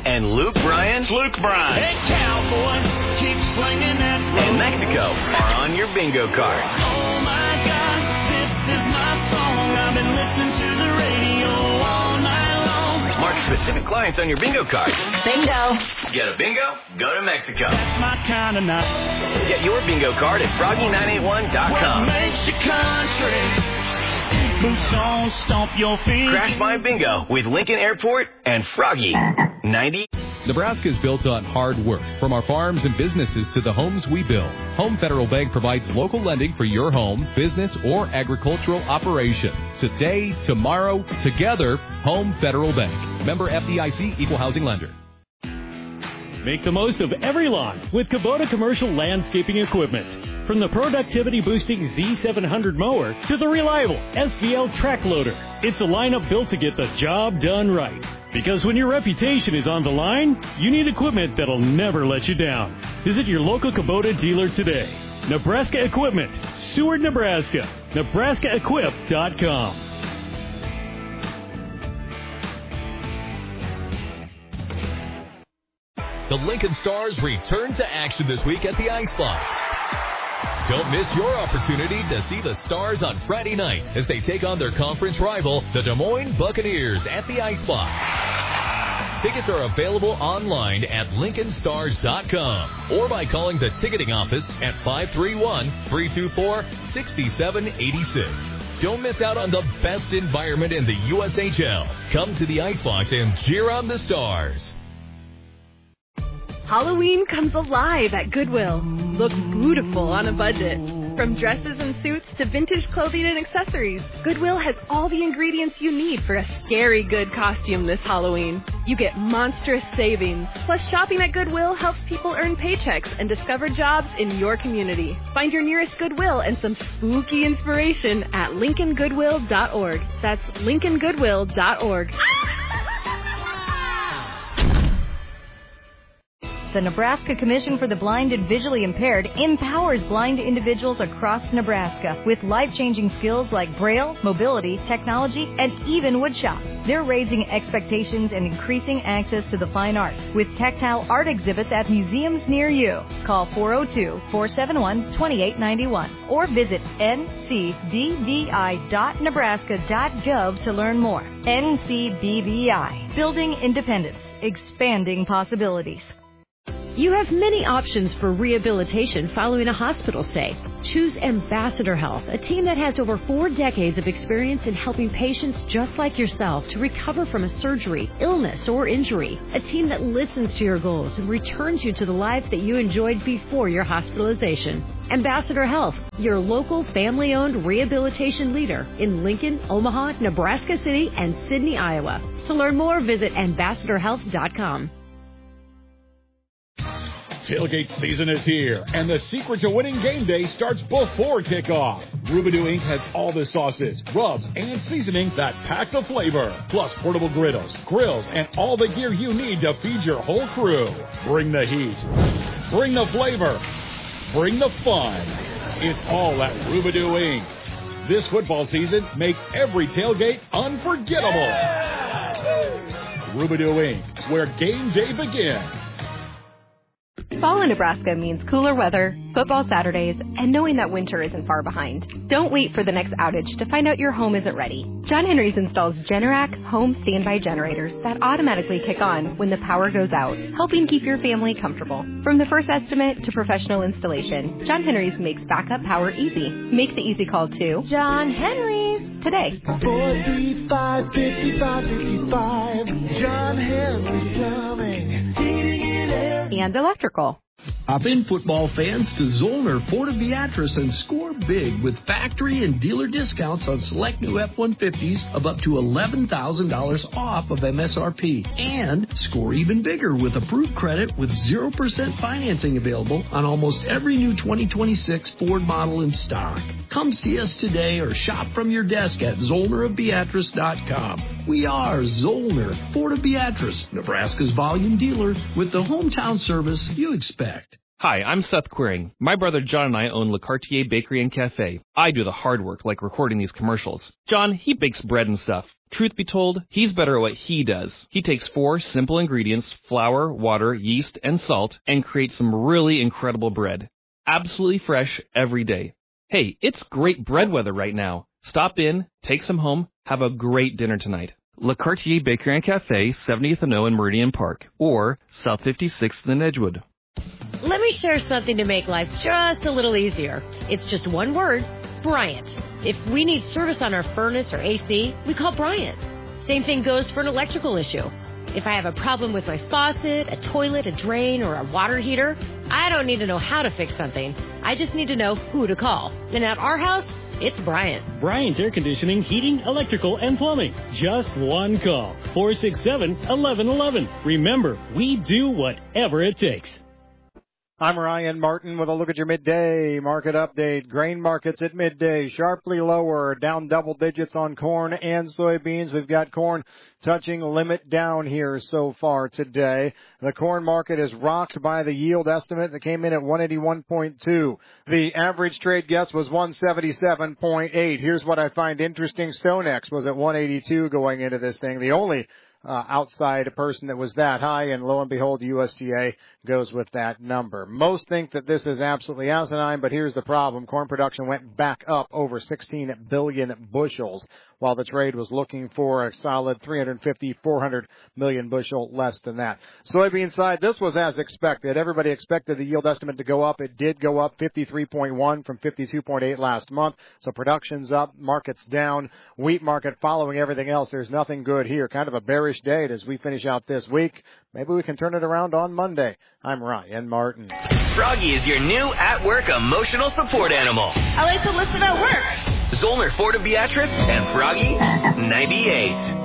and Luke Bryan. It's Luke Bryan. Hey, cowboy, keep slinging that rope. And Mexico are on your bingo card. Oh, my God, this is my song. I've been listening to the radio all night long. Mark specific clients on your bingo card. Bingo. Get a bingo? Go to Mexico. That's my kind of night. Get your bingo card at Froggy981.com. What makes you country? Boots gon' stomp your feet. Crash My Bingo with Lincoln Airport and Froggy 90. Nebraska is built on hard work. From our farms and businesses to the homes we build, Home Federal Bank provides local lending for your home, business, or agricultural operation. Today, tomorrow, together, Home Federal Bank. Member FDIC, Equal Housing Lender. Make the most of every lawn with Kubota commercial landscaping equipment. From the productivity-boosting Z700 mower to the reliable SVL track loader, it's a lineup built to get the job done right. Because when your reputation is on the line, you need equipment that'll never let you down. Visit your local Kubota dealer today. Nebraska Equipment, Seward, Nebraska. NebraskaEquip.com. The Lincoln Stars return to action this week at the Icebox. Don't miss your opportunity to see the Stars on Friday night as they take on their conference rival, the Des Moines Buccaneers, at the Icebox. Tickets are available online at LincolnStars.com or by calling the ticketing office at 531-324-6786. Don't miss out on the best environment in the USHL. Come to the Icebox and cheer on the Stars. Halloween comes alive at Goodwill. Look beautiful on a budget. From dresses and suits to vintage clothing and accessories, Goodwill has all the ingredients you need for a scary good costume this Halloween. You get monstrous savings. Plus, shopping at Goodwill helps people earn paychecks and discover jobs in your community. Find your nearest Goodwill and some spooky inspiration at LincolnGoodwill.org. That's LincolnGoodwill.org. The Nebraska Commission for the Blind and Visually Impaired empowers blind individuals across Nebraska with life-changing skills like Braille, mobility, technology, and even woodshop. They're raising expectations and increasing access to the fine arts with tactile art exhibits at museums near you. Call 402-471-2891 or visit ncbvi.nebraska.gov to learn more. NCBVI, building independence, expanding possibilities. You have many options for rehabilitation following a hospital stay. Choose Ambassador Health, a team that has over 4 decades of experience in helping patients just like yourself to recover from a surgery, illness, or injury. A team that listens to your goals and returns you to the life that you enjoyed before your hospitalization. Ambassador Health, your local family-owned rehabilitation leader in Lincoln, Omaha, Nebraska City, and Sidney, Iowa. To learn more, visit ambassadorhealth.com. Tailgate season is here, and the secret to winning game day starts before kickoff. Rubidou Inc. has all the sauces, rubs, and seasoning that pack the flavor, plus portable griddles, grills, and all the gear you need to feed your whole crew. Bring the heat. Bring the flavor. Bring the fun. It's all at Rubidou Inc. This football season, make every tailgate unforgettable. Rubidou Inc., where game day begins. Fall in Nebraska means cooler weather, football Saturdays, and knowing that winter isn't far behind. Don't wait for the next outage to find out your home isn't ready. John Henry's installs Generac home standby generators that automatically kick on when the power goes out, helping keep your family comfortable. From the first estimate to professional installation, John Henry's makes backup power easy. Make the easy call to John Henry's today. 435-5555. John Henry's Plumbing. Heating and air. And electrical. Hop in, football fans, to Zollner Ford of Beatrice and score big with factory and dealer discounts on select new F-150s of up to $11,000 off of MSRP. And score even bigger with approved credit with 0% financing available on almost every new 2026 Ford model in stock. Come see us today or shop from your desk at ZollnerofBeatrice.com. We are Zollner Ford of Beatrice, Nebraska's volume dealer with the hometown service you expect. Hi, I'm Seth Quiring. My brother John and I own Le Cartier Bakery and Cafe. I do the hard work, like recording these commercials. John, he bakes bread and stuff. Truth be told, he's better at what he does. He takes 4 simple ingredients, flour, water, yeast, and salt, and creates some really incredible bread. Absolutely fresh every day. Hey, it's great bread weather right now. Stop in, take some home, have a great dinner tonight. Le Cartier Bakery and Cafe, 70th and O in Meridian Park, or South 56th in Edgewood. Let me share something to make life just a little easier. It's just one word, Bryant. If we need service on our furnace or AC, we call Bryant. Same thing goes for an electrical issue. If I have a problem with my faucet, a toilet, a drain, or a water heater, I don't need to know how to fix something. I just need to know who to call. And at our house, it's Bryant. Bryant Air Conditioning, Heating, Electrical, and Plumbing. Just one call. 467-1111. Remember, we do whatever it takes. I'm Ryan Martin with a look at your midday market update. Grain markets at midday sharply lower, down double digits on corn and soybeans. We've got corn touching limit down here so far today. The corn market is rocked by the yield estimate that came in at 181.2. The average trade guess was 177.8. Here's what I find interesting. StoneX was at 182 going into this thing. The only outside a person that was that high, and lo and behold, USDA goes with that number. Most think that this is absolutely asinine, but here's the problem. Corn production went back up over 16 billion bushels, while the trade was looking for a solid 350, 400 million bushel less than that. Soybean side, this was as expected. Everybody expected the yield estimate to go up. It did go up 53.1 from 52.8 last month. So production's up, market's down. Wheat market following everything else. There's nothing good here. Kind of a bearish day as we finish out this week. Maybe we can turn it around on Monday. I'm Ryan Martin. Froggy is your new at-work emotional support animal. I like to listen at work. Zollner Ford of Beatrice and Froggy 98.